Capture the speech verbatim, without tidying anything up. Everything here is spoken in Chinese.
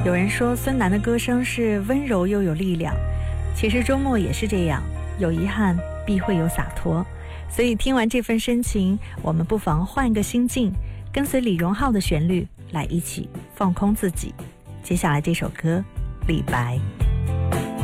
有人说孙楠的歌声是温柔又有力量，其实周末也是这样，有遗憾必会有洒脱。所以听完这份深情，我们不妨换个心境，跟随李荣浩的旋律来一起放空自己。接下来这首歌，李白。